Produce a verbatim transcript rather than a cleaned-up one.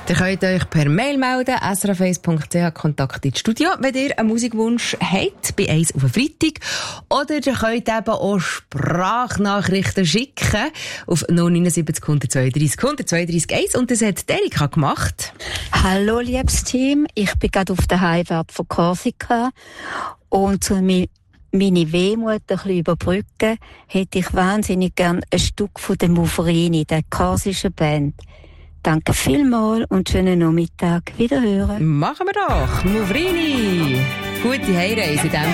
Ihr könnt euch per Mail melden, s r f eins punkt c h, Kontakt ins Studio, wenn ihr einen Musikwunsch habt, bei eins auf den Freitag. Oder ihr könnt eben auch Sprachnachrichten schicken auf null neun sieben null zwei drei null zwei drei eins. Und das hat Erika gemacht. Hallo, liebes Team. Ich bin gerade auf der Heimfahrt von Korsika. Und zu mi- meine Wehmut ein bisschen überbrücken, hätte ich wahnsinnig gern ein Stück von der Mufrini, der korsischen Band. Danke vielmals und schönen Nachmittag. Wiederhören. Machen wir doch. Mufrini. Gute Heimreise in dem